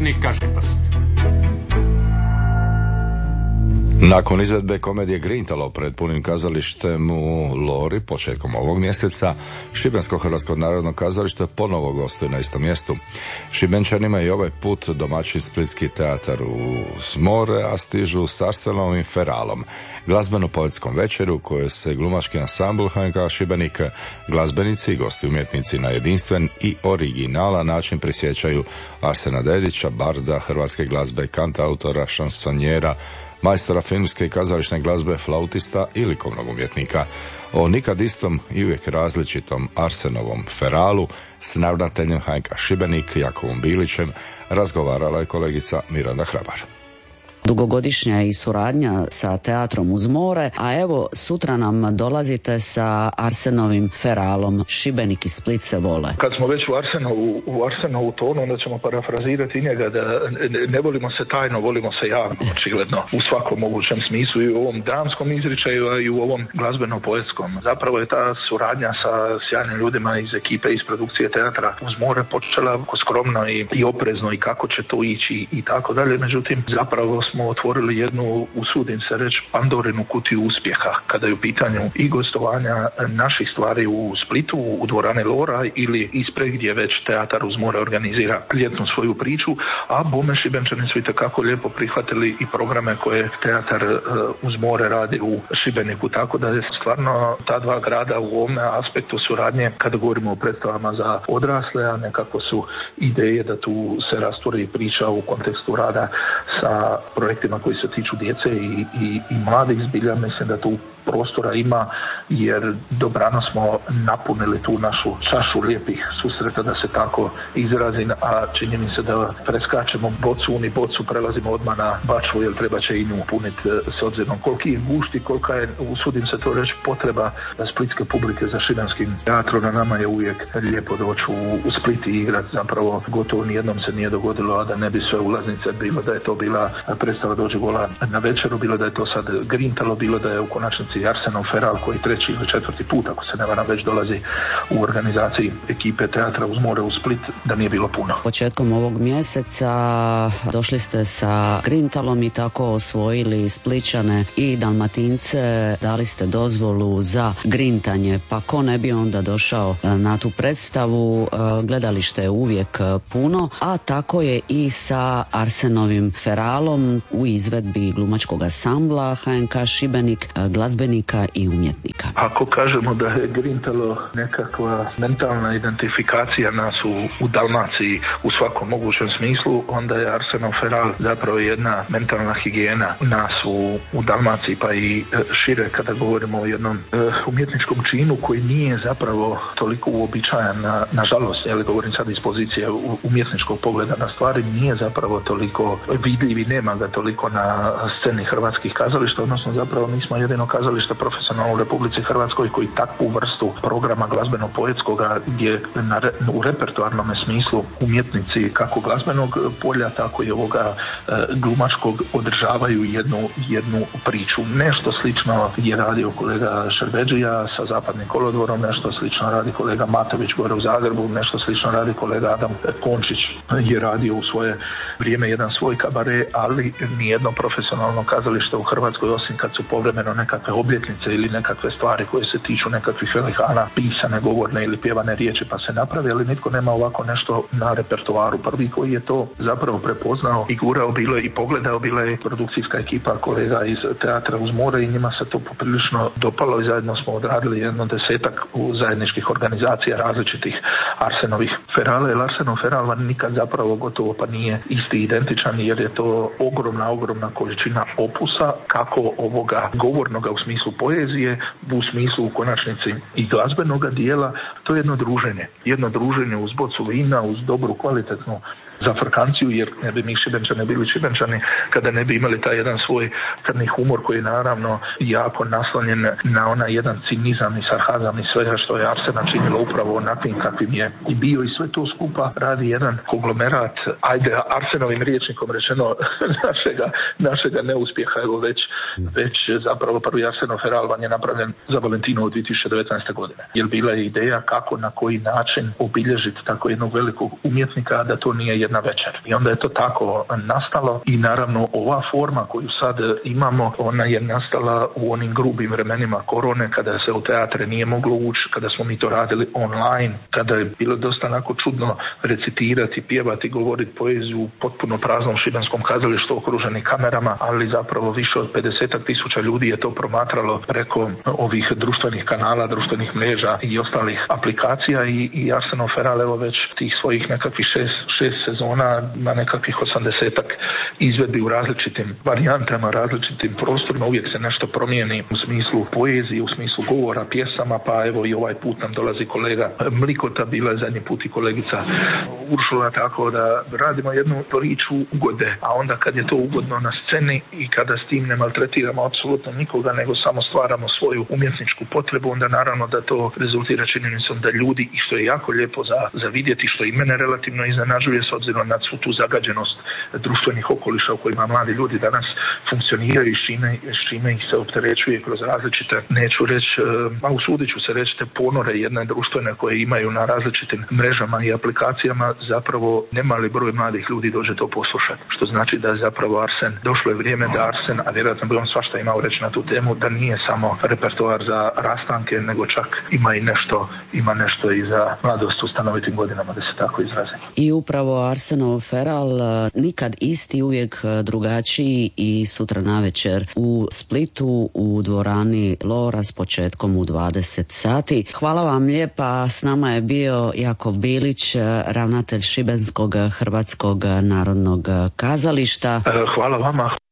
ni kažiprst. Nakon izvedbe komedije Grintalo pred punim kazalištem u Lori početkom ovog mjeseca, Šibensko-hrvatsko narodno kazalište ponovo gostuje na istom mjestu. Šibenčanima je ovaj put domaći Splitski teatar u Zmore, a stižu s Arsenovim Feralom, glazbeno-poetskom večeru u kojoj se glumački ansambl HNK Šibenik, glazbenici i gosti umjetnici na jedinstven i originalan način prisjećaju Arsena Dedića, barda hrvatske glazbe, kantautora, šansonjera, majstora filmske i kazališne glazbe, flautista i likovnog umjetnika. O nikad istom i uvijek različitom Arsenovom Feralu s ravnateljem HNK Šibenik Jakovom Bilićem razgovarala je kolegica Miranda Hrabar. Dugogodišnja je i suradnja sa teatrom uz more, a evo sutra nam dolazite sa Arsenovim Feralom. Šibenik i Split se vole. Kad smo već u Arsenovu tonu, onda ćemo parafrazirati njega da ne volimo se tajno, volimo se javno, očigledno, u svakom mogućem smislu, i u ovom dramskom izričaju, a i u ovom glazbeno-poetskom. Zapravo je ta suradnja sa sjajnim ljudima iz ekipe, iz produkcije teatra uz more počela skromno i oprezno, i kako će to ići i tako dalje. Međutim, zapravo smo otvorili jednu, usudim se reći, Pandorinu kutiju uspjeha kada je u pitanju i gostovanja naših stvari u Splitu, u dvorani Lora ili ispred gdje već teatar uz more organizira ljetnu svoju priču, a bome Šibenčani su itekako lijepo prihvatili i programe koje teatar uz more radi u Šibeniku, tako da je stvarno ta dva grada u ovome aspektu suradnje, kada govorimo o predstavama za odrasle, a nekako su ideje da tu se rastvori priča u kontekstu rada sa projektima koji se tiču djece i mladih. Zbilja mislim da tu prostora ima, jer dobrano smo napunili tu našu čašu lijepih susreta, da se tako izrazim, a čini mi se da preskačemo bocu, prelazimo odmah na Bačvu, jer treba će i nju puniti s obzirom koliki je gušt i kolika je, usudim se to reći, potreba splitske publike za šibenskim teatrom. Na nama je uvijek lijepo doći u Split i igrati. Zapravo gotovo nijednom se nije dogodilo, a da ne bi sve ulaznice, bilo da je to bila predstava Dođe gola na večeru, bilo da je to sad Grintalo, bilo da je u konačnici Arsenov Feral koji 3. ili 4. put, ako se ne varam, već dolazi u organizaciji ekipe teatra uz more u Split, da nije bilo puno. Početkom ovog mjeseca došli ste sa Grintalom i tako osvojili Splićane i Dalmatince, dali ste dozvolu za grintanje, pa ko ne bi onda došao na tu predstavu. Gledalište je uvijek puno, a tako je i sa Arsenovim Feralom u izvedbi glumačkog ansambla HNK Šibenik, glazbenika i umjetnika. Ako kažemo da je Grintalo nekakva mentalna identifikacija nas u Dalmaciji u svakom mogućem smislu, onda je Arsenov Feral zapravo jedna mentalna higijena nas u Dalmaciji, pa i šire, kada govorimo o jednom umjetničkom činu koji nije zapravo toliko uobičajan, nažalost, ja govorim sad iz pozicije umjetničkog pogleda na stvari, nije zapravo toliko vidljiv i nema ga toliko na sceni hrvatskih kazališta, odnosno zapravo mi smo jedino kazalište profesionalno u Republici Hrvatskoj koji takvu vrstu programa glazbeno-poetskoga, gdje u repertoarnom smislu umjetnici kako glazbenog polja, tako i ovoga glumačkog održavaju jednu priču. Nešto slično je radio kolega Šerbeđija sa Zapadnim kolodvorom, nešto slično radi kolega Matović gore u Zagrebu, nešto slično radi kolega Adam Končić, je radio u svoje vrijeme jedan svoj kabare, ali nijedno profesionalno kazalište u Hrvatskoj, osim kad su povremeno nekakve obljetnice ili nekakve stvari koje se tiču nekakvih velikana, pisane, govorne ili pjevane riječi, pa se napravi, ali nitko nema ovako nešto na repertoaru. Prvi koji je to zapravo prepoznao i gurao bilo je i pogledao, bila je produkcijska ekipa kolega iz teatra uz more, i njima se to poprilično dopalo i zajedno smo odradili jedno 10-ak u zajedničkih organizacija različitih Arsenovih Ferala, jer Arsenov Feral nikad zapravo gotovo pa nije isti, identičan, jer je to ogromna količina opusa, kako ovoga govornoga u smislu poezije, u smislu u konačnici i glazbenoga dijela. To je jedno druženje uz bocu vina, uz dobru kvalitetnu za frkanciju, jer ne bi mi Šibenčani bili Šibenčani kada ne bi imali taj jedan svoj crni humor koji je naravno jako naslonjen na onaj jedan cinizam i sarkazam i svega što je Arsena činilo upravo onakvim kakvim je i bio, i sve to skupa radi jedan konglomerat, ajde Arsenovim rječnikom rečeno, našega neuspjeha. Evo već zapravo prvi Arsenov Feral vam je napravljen za Valentinovu 2019. godine. Jer bila je ideja kako, na koji način obilježiti tako jednog velikog umjetnika, da to nije jedna večer. I onda je to tako nastalo i naravno ova forma koju sad imamo, ona je nastala u onim grubim vremenima korone, kada se u teatre nije moglo ući, kada smo mi to radili online, kada je bilo dosta onako čudno recitirati, pjevati, govoriti poeziju u potpuno praznom šibenskom kazalištu okruženi kamerama, ali zapravo više od 50.000 ljudi je to promatralo preko ovih društvenih kanala, društvenih mreža i ostalih aplikacija i Arsenal Feral evo već tih svojih nekakvih šest sezona na nekakvih 80-ak izvedbi u različitim varijantama, različitim prostorima, uvijek se nešto promijeni u smislu poezije, u smislu govora, pjesama, pa evo i ovaj put nam dolazi kolega Mlikota, bila je zadnji put i kolegica Uršula, tako da radimo jednu priču ugode, a onda kad je to ugodno na sceni i kada s tim ne maltretiramo apsolutno nikoga, nego samo stvaramo svoju umjetničku potrebu, onda naravno da to rezultira činjenicom da ljudi, i što je jako lijepo za vidjeti, što i mene relativno iznenađuje s obzirom na svu tu zagađenost društvenih okoliša u kojima mladi ljudi danas funkcioniraju i s čime ih se opterećuje kroz različite, neću reći, a usudit ću se reći, te ponore jedne društvene koje imaju na različitim mrežama i aplikacijama, zapravo nemali broj mladih ljudi dođe to poslušati. Što znači da je zapravo Arsen, došlo je vrijeme da Arsen, a vjerojatno bi on svašta imao reći na tu temu, da nije samo repertoar za rastanke, nego čak ima nešto i za mladost u stanovitim godinama, da se tako izrazi. I upravo Arsenal Feral nikad isti, uvijek drugačiji i sutra navečer u Splitu u dvorani Lora s početkom u 20 sati. Hvala vam lijepa, s nama je bio Jakov Bilić, ravnatelj Šibenskog Hrvatskog narodnog kazališta. Hvala vama.